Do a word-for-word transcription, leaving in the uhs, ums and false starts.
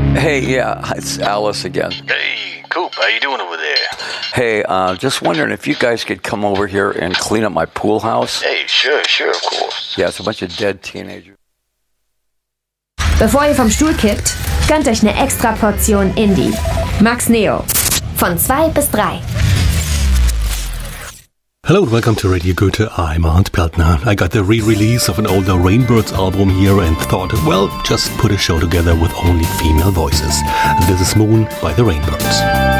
Hey, yeah, it's Alice again. Hey, Coop, how you doing over there? Hey, uh, just wondering if you guys could come over here and clean up my pool house. Hey, sure, sure, of course. Yeah, it's a bunch of dead teenagers. Bevor ihr vom Stuhl kippt, gönnt euch eine extra Portion Indie. Max Neo. Von zwei bis drei. Hello and welcome to Radio Goethe. I'm Arndt Peltner. I got the re-release of an older Rainbirds album here and thought, well, just put a show together with only female voices. This is Moon by the Rainbirds.